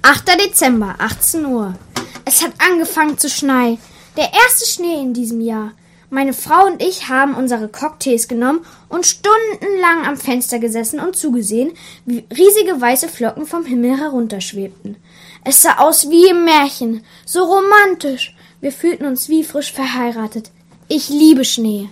8. Dezember, 18 Uhr. Es hat angefangen zu schneien. Der erste Schnee in diesem Jahr. Meine Frau und ich haben unsere Cocktails genommen und stundenlang am Fenster gesessen und zugesehen, wie riesige weiße Flocken vom Himmel herunterschwebten. Es sah aus wie im Märchen, so romantisch. Wir fühlten uns wie frisch verheiratet. Ich liebe Schnee.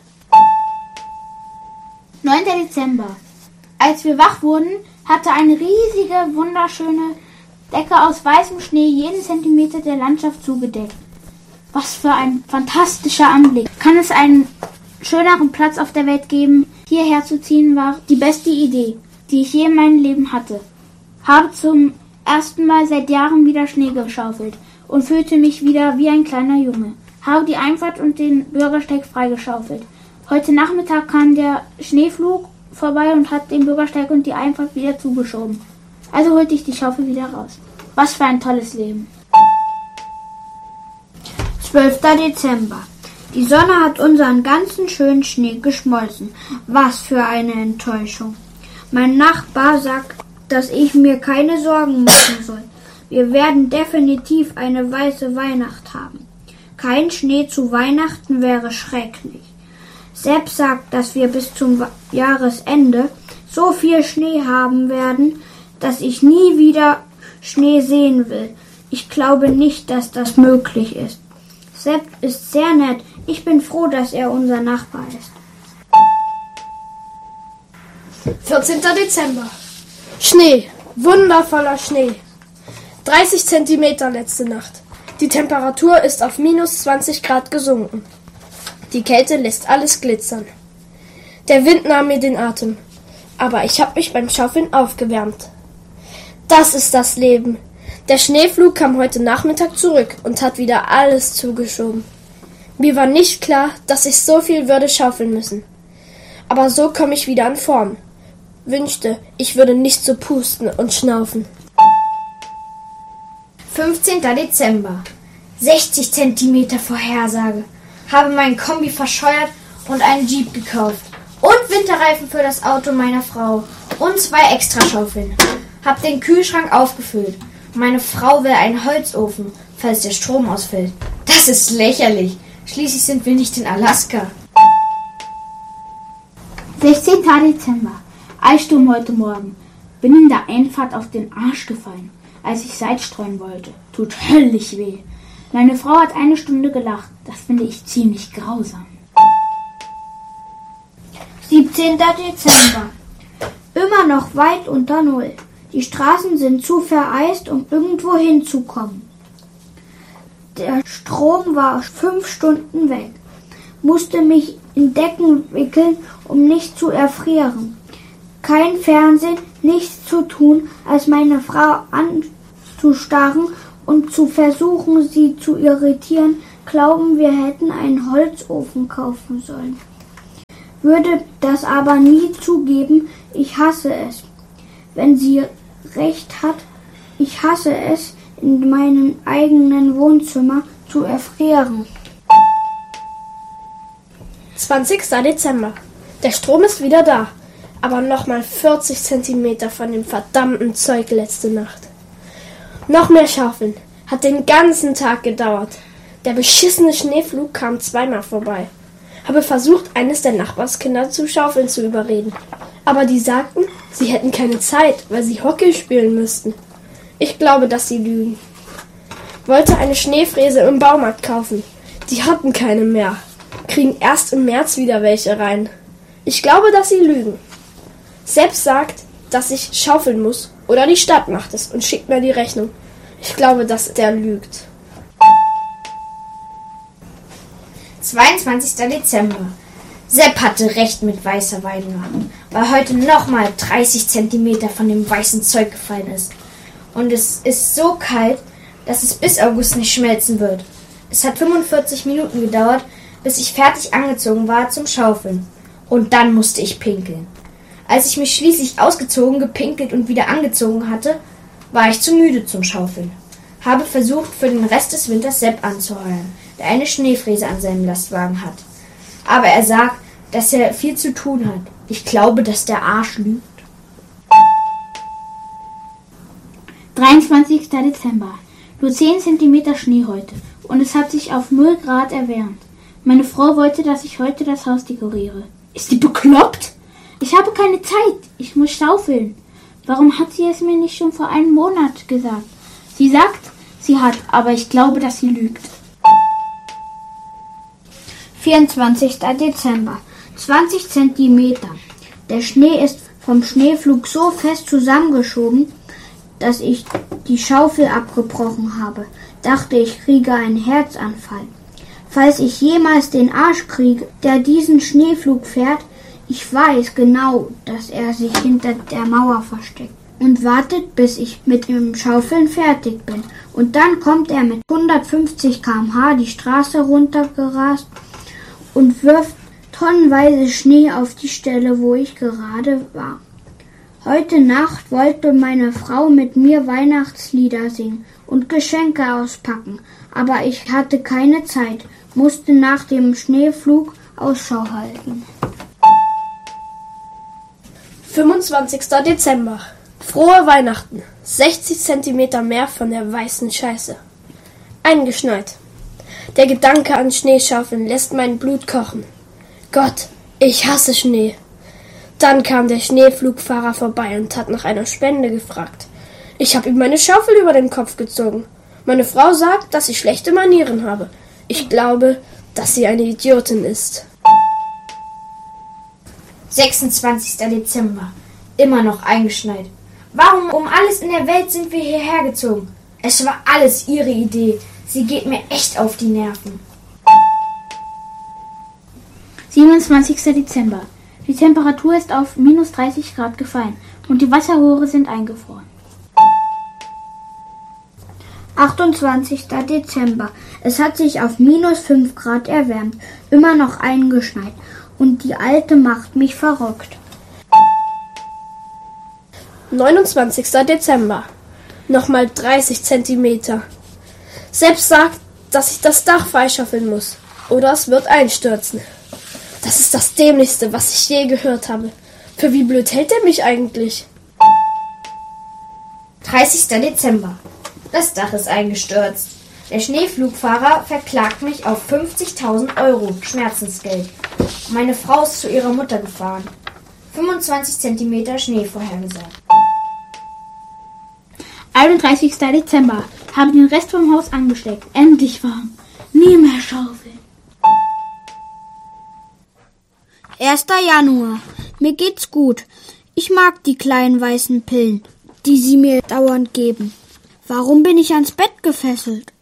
9. Dezember. Als wir wach wurden, hatte eine riesige, wunderschöne Decke aus weißem Schnee jeden Zentimeter der Landschaft zugedeckt. Was für ein fantastischer Anblick. Kann es einen schöneren Platz auf der Welt geben? Hierher zu ziehen war die beste Idee, die ich je in meinem Leben hatte. Habe zum ersten Mal seit Jahren wieder Schnee geschaufelt und fühlte mich wieder wie ein kleiner Junge. Habe die Einfahrt und den Bürgersteig freigeschaufelt. Heute Nachmittag kam der Schneeflug vorbei und hat den Bürgersteig und die Einfahrt wieder zugeschoben. Also holte ich die Schaufel wieder raus. Was für ein tolles Leben. 12. Dezember. Die Sonne hat unseren ganzen schönen Schnee geschmolzen. Was für eine Enttäuschung. Mein Nachbar sagt, dass ich mir keine Sorgen machen soll. Wir werden definitiv eine weiße Weihnacht haben. Kein Schnee zu Weihnachten wäre schrecklich. Sepp sagt, dass wir bis zum Jahresende so viel Schnee haben werden, dass ich nie wieder Schnee sehen will. Ich glaube nicht, dass das möglich ist. Sepp ist sehr nett. Ich bin froh, dass er unser Nachbar ist. 14. Dezember. Schnee. Wundervoller Schnee. 30 Zentimeter letzte Nacht. Die Temperatur ist auf minus 20 Grad gesunken. Die Kälte lässt alles glitzern. Der Wind nahm mir den Atem. Aber ich habe mich beim Schaufeln aufgewärmt. Das ist das Leben. Der Schneeflug kam heute Nachmittag zurück und hat wieder alles zugeschoben. Mir war nicht klar, dass ich so viel würde schaufeln müssen. Aber so komme ich wieder in Form. Wünschte, ich würde nicht so pusten und schnaufen. 15. Dezember. 60 Zentimeter Vorhersage. Habe meinen Kombi verscheuert und einen Jeep gekauft. Und Winterreifen für das Auto meiner Frau. Und 2 Extraschaufeln. Hab den Kühlschrank aufgefüllt. Meine Frau will einen Holzofen, falls der Strom ausfällt. Das ist lächerlich. Schließlich sind wir nicht in Alaska. 16. Dezember. Eissturm heute Morgen. Bin in der Einfahrt auf den Arsch gefallen, als ich Salz streuen wollte. Tut höllisch weh. Meine Frau hat eine Stunde gelacht. Das finde ich ziemlich grausam. 17. Dezember. Immer noch weit unter Null. Die Straßen sind zu vereist, um irgendwo hinzukommen. Der Strom war 5 Stunden weg. Musste mich in Decken wickeln, um nicht zu erfrieren. Kein Fernsehen, nichts zu tun, als meine Frau anzustarren und zu versuchen, sie zu irritieren. Glauben, wir hätten einen Holzofen kaufen sollen. Würde das aber nie zugeben. Ich hasse es. Wenn sie recht hat, ich hasse es, in meinem eigenen Wohnzimmer zu erfrieren. 20. Dezember. Der Strom ist wieder da, aber nochmal 40 Zentimeter von dem verdammten Zeug letzte Nacht. Noch mehr Schaufeln. Hat den ganzen Tag gedauert. Der beschissene Schneeflug kam 2-mal vorbei. Habe versucht, eines der Nachbarskinder zu Schaufeln zu überreden. Aber die sagten, sie hätten keine Zeit, weil sie Hockey spielen müssten. Ich glaube, dass sie lügen. Wollte eine Schneefräse im Baumarkt kaufen. Die hatten keine mehr. Kriegen erst im März wieder welche rein. Ich glaube, dass sie lügen. Selbst sagt, dass ich schaufeln muss. Oder die Stadt macht es und schickt mir die Rechnung. Ich glaube, dass der lügt. 22. Dezember. Sepp hatte recht mit weißer Weihnacht, weil heute nochmal 30 Zentimeter von dem weißen Zeug gefallen ist. Und es ist so kalt, dass es bis August nicht schmelzen wird. Es hat 45 Minuten gedauert, bis ich fertig angezogen war zum Schaufeln. Und dann musste ich pinkeln. Als ich mich schließlich ausgezogen, gepinkelt und wieder angezogen hatte, war ich zu müde zum Schaufeln. Habe versucht, für den Rest des Winters Sepp anzuheuern, der eine Schneefräse an seinem Lastwagen hat. Aber er sagt, dass er viel zu tun hat. Ich glaube, dass der Arsch lügt. 23. Dezember. Nur 10 Zentimeter Schnee heute und es hat sich auf 0 Grad erwärmt. Meine Frau wollte, dass ich heute das Haus dekoriere. Ist die bekloppt? Ich habe keine Zeit. Ich muss schaufeln. Warum hat sie es mir nicht schon vor einem Monat gesagt? Sie sagt, sie hat, aber ich glaube, dass sie lügt. 24. Dezember. 20 Zentimeter. Der Schnee ist vom Schneeflug so fest zusammengeschoben, dass ich die Schaufel abgebrochen habe. Dachte, ich kriege einen Herzanfall. Falls ich jemals den Arsch kriege, der diesen Schneeflug fährt, ich weiß genau, dass er sich hinter der Mauer versteckt und wartet, bis ich mit dem Schaufeln fertig bin. Und dann kommt er mit 150 km/h die Straße runtergerast und wirft tonnenweise Schnee auf die Stelle, wo ich gerade war. Heute Nacht wollte meine Frau mit mir Weihnachtslieder singen und Geschenke auspacken, aber ich hatte keine Zeit, musste nach dem Schneeflug Ausschau halten. 25. Dezember. Frohe Weihnachten. 60 Zentimeter mehr von der weißen Scheiße. Eingeschneit. Der Gedanke an Schneeschaufeln lässt mein Blut kochen. Gott, ich hasse Schnee. Dann kam der Schneeflugfahrer vorbei und hat nach einer Spende gefragt. Ich habe ihm meine Schaufel über den Kopf gezogen. Meine Frau sagt, dass ich schlechte Manieren habe. Ich glaube, dass sie eine Idiotin ist. 26. Dezember. Immer noch eingeschneit. Warum um alles in der Welt sind wir hierher gezogen? Es war alles ihre Idee. Sie geht mir echt auf die Nerven. 27. Dezember. Die Temperatur ist auf minus 30 Grad gefallen und die Wasserrohre sind eingefroren. 28. Dezember. Es hat sich auf minus 5 Grad erwärmt, immer noch eingeschneit und die Alte macht mich verrückt. 29. Dezember. Nochmal 30 Zentimeter. Selbst sagt, dass ich das Dach freischaufeln muss. Oder es wird einstürzen. Das ist das Dämlichste, was ich je gehört habe. Für wie blöd hält er mich eigentlich? 30. Dezember. Das Dach ist eingestürzt. Der Schneeflugfahrer verklagt mich auf 50.000 € Schmerzensgeld. Meine Frau ist zu ihrer Mutter gefahren. 25 Zentimeter Schnee vorhergesagt. 31. Dezember. Habe den Rest vom Haus angesteckt. Endlich warm. Nie mehr Schaufeln. 1. Januar. Mir geht's gut. Ich mag die kleinen weißen Pillen, die sie mir dauernd geben. Warum bin ich ans Bett gefesselt?